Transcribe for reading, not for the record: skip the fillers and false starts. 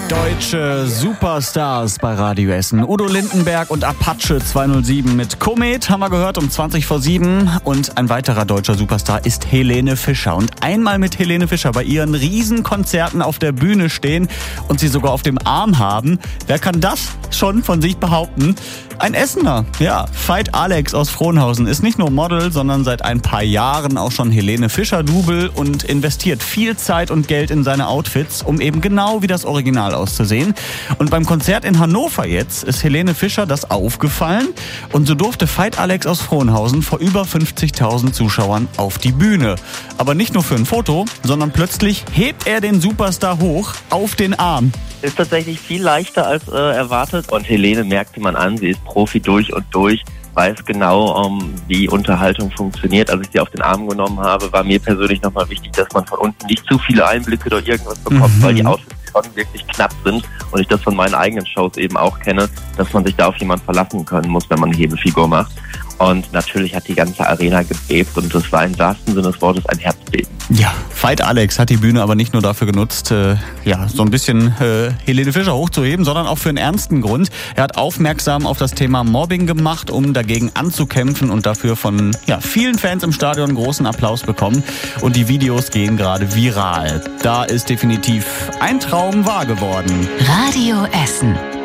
Deutsche Superstars bei Radio Essen. Udo Lindenberg und Apache 207 mit Komet haben wir gehört um 20 vor 7. Und ein weiterer deutscher Superstar ist Helene Fischer. Und einmal mit Helene Fischer bei ihren Riesenkonzerten auf der Bühne stehen und sie sogar auf dem Arm haben. Wer kann das schon von sich behaupten? Ein Essener, ja. Veit Alex aus Frohnhausen ist nicht nur Model, sondern seit ein paar Jahren auch schon Helene Fischer-Double und investiert viel Zeit und Geld in seine Outfits, um eben genau wie das Original auszusehen. Und beim Konzert in Hannover jetzt ist Helene Fischer das aufgefallen und so durfte Veit Alex aus Frohnhausen vor über 50.000 Zuschauern auf die Bühne. Aber nicht nur für ein Foto, sondern plötzlich hebt er den Superstar hoch auf den Arm. Ist tatsächlich viel leichter als erwartet. Und Helene merkte man an, sie ist Profi durch und durch, weiß genau, wie Unterhaltung funktioniert. Als ich sie auf den Arm genommen habe, war mir persönlich nochmal wichtig, dass man von unten nicht zu viele Einblicke oder irgendwas bekommt, weil die Outfits schon wirklich knapp sind und ich das von meinen eigenen Shows eben auch kenne, dass man sich da auf jemanden verlassen können muss, wenn man eine Hebefigur macht. Und natürlich hat die ganze Arena gebebt und es war im wahrsten Sinne des Wortes ein Herzbeben. Ja, Veit Alex hat die Bühne aber nicht nur dafür genutzt, so ein bisschen Helene Fischer hochzuheben, sondern auch für einen ernsten Grund. Er hat aufmerksam auf das Thema Mobbing gemacht, um dagegen anzukämpfen und dafür von vielen Fans im Stadion großen Applaus bekommen. Und die Videos gehen gerade viral. Da ist definitiv ein Traum wahr geworden. Radio Essen.